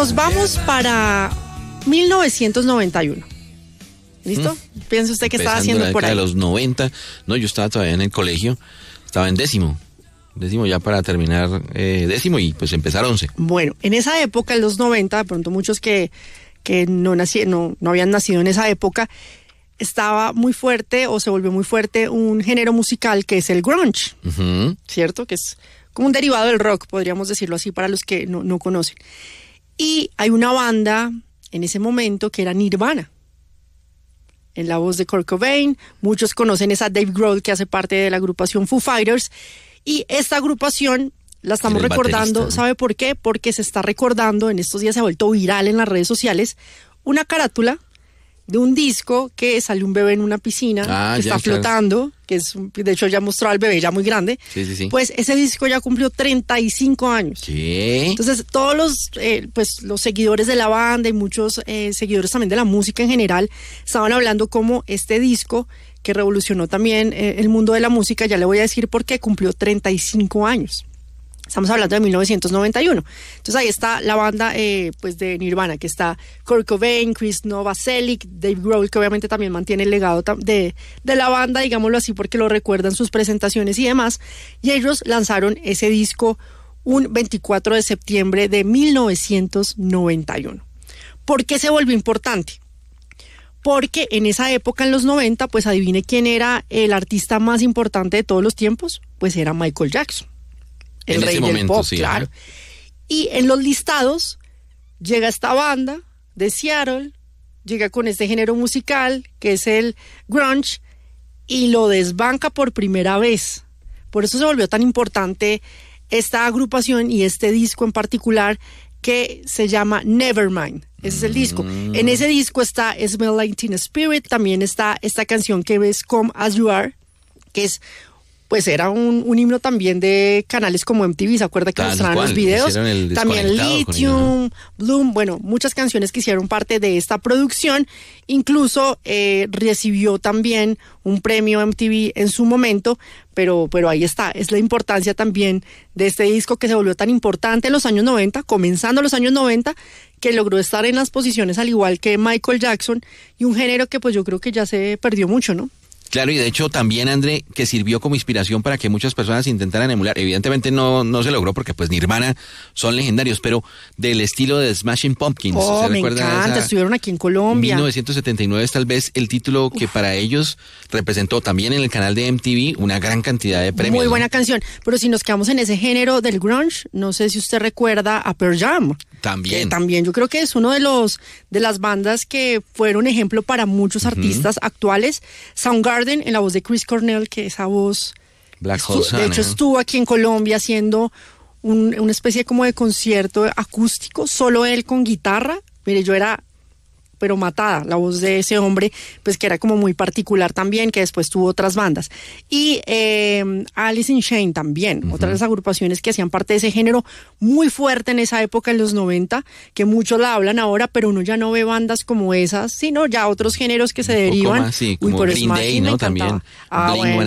Nos vamos para 1991. ¿Listo? Piensa usted que estaba haciendo por ahí. De los 90, no, yo estaba todavía en el colegio, estaba en décimo ya para terminar décimo y pues empezar 11. Bueno, en esa época, en los 90, de pronto muchos que no habían nacido en esa época, estaba muy fuerte o se volvió muy fuerte un género musical que es el grunge, ¿cierto? Que es como un derivado del rock, podríamos decirlo así para los que no conocen. Y hay una banda en ese momento que era Nirvana, en la voz de Kurt Cobain. Muchos conocen esa Dave Grohl que hace parte de la agrupación Foo Fighters. Y esta agrupación la estamos recordando, ¿sabe por qué? Porque se está recordando, en estos días se ha vuelto viral en las redes sociales, una carátula de un disco que sale un bebé en una piscina, que está flotando, que es, de hecho ya mostró al bebé ya muy grande. Sí. Pues ese disco ya cumplió 35 años. ¿Qué? Entonces todos los seguidores de la banda y muchos seguidores también de la música en general estaban hablando como este disco que revolucionó también el mundo de la música, ya le voy a decir por qué, cumplió 35 años. Estamos hablando de 1991. Entonces ahí está la banda pues de Nirvana, que está Kurt Cobain, Chris Novoselic, Dave Grohl, que obviamente también mantiene el legado de la banda, digámoslo así, porque lo recuerdan sus presentaciones y demás. Y ellos lanzaron ese disco un 24 de septiembre de 1991. ¿Por qué se volvió importante? Porque en esa época, en los 90, pues adivine quién era el artista más importante de todos los tiempos, pues era Michael Jackson. El rey del pop, sí, claro. Y en los listados llega esta banda de Seattle, llega con este género musical que es el grunge y lo desbanca por primera vez. Por eso se volvió tan importante esta agrupación y este disco en particular que se llama Nevermind. Ese es el disco. En ese disco está Smell Like Teen Spirit, también está esta canción que ves Come As You Are, que es pues era un himno también de canales como MTV, ¿se acuerda que mostraban los videos? También Lithium, Bloom, bueno, muchas canciones que hicieron parte de esta producción, incluso recibió también un premio MTV en su momento, pero ahí está, es la importancia también de este disco que se volvió tan importante en los años 90, comenzando los años 90, que logró estar en las posiciones al igual que Michael Jackson, y un género que pues yo creo que ya se perdió mucho, ¿no? Claro, y de hecho también, André, que sirvió como inspiración para que muchas personas intentaran emular. Evidentemente no se logró porque pues Nirvana son legendarios, pero del estilo de Smashing Pumpkins. ¿Se me encanta, estuvieron aquí en Colombia. 1979 es tal vez el título que para ellos representó también en el canal de MTV una gran cantidad de premios. Muy buena canción, pero si nos quedamos en ese género del grunge, no sé si usted recuerda a Pearl Jam. También. Que también yo creo que es uno de las bandas que fueron ejemplo para muchos artistas actuales. Soundgarden, en la voz de Chris Cornell, que esa voz Black Hole Sun, de hecho estuvo aquí en Colombia haciendo una especie como de concierto acústico, solo él con guitarra. Mire, yo era pero matada, la voz de ese hombre, pues que era como muy particular también, que después tuvo otras bandas. Y Alice in Chains también, otra de las agrupaciones que hacían parte de ese género muy fuerte en esa época, en los 90, que muchos la hablan ahora, pero uno ya no ve bandas como esas, sino ya otros géneros que se derivan. Más, sí, como Green Day, ¿no? También. Bueno.